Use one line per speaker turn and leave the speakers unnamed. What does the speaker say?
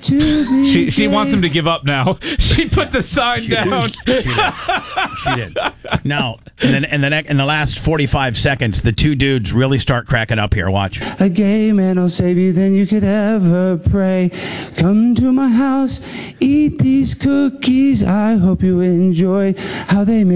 to be
She wants him to give up now. She put the sign down.
She did. Now, in the last 45 seconds, the two dudes really start cracking up here. Watch.
A gay man will save you than you could ever pray. Come to my house, eat these cookies. I hope you enjoy how they make